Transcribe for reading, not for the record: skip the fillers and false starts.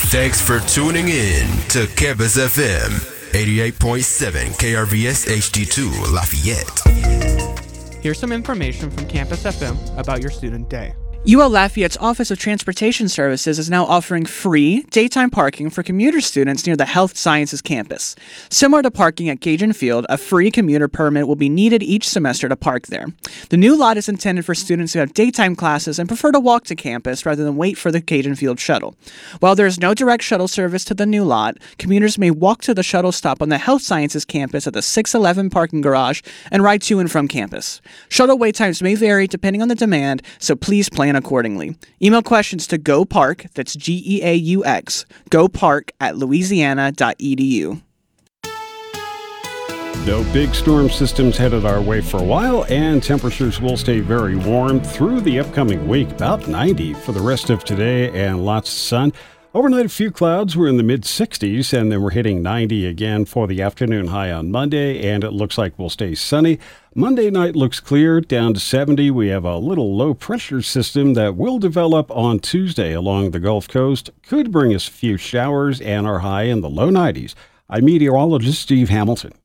Thanks for tuning in to Campus FM 88.7 KRVS HD2 Lafayette. Here's some information from Campus FM about your student day. UL Lafayette's Office of Transportation Services is now offering free daytime parking for commuter students near the Health Sciences campus. Similar to parking at Cajun Field, a free commuter permit will be needed each semester to park there. The new lot is intended for students who have daytime classes and prefer to walk to campus rather than wait for the Cajun Field shuttle. While there is no direct shuttle service to the new lot, commuters may walk to the shuttle stop on the Health Sciences campus at the 611 parking garage and ride to and from campus. Shuttle wait times may vary depending on the demand, so please plan accordingly. Email questions to GoPark, that's GEAUX, gopark@louisiana.edu. No big storm systems headed our way for a while, and temperatures will stay very warm through the upcoming week, about 90 for the rest of today, and lots of sun. Overnight, a few clouds. We're in the mid-60s, and then we're hitting 90 again for the afternoon high on Monday, and it looks like we'll stay sunny. Monday night looks clear, down to 70. We have a little low-pressure system that will develop on Tuesday along the Gulf Coast. Could bring us a few showers, and our high in the low 90s. I'm meteorologist Steve Hamilton.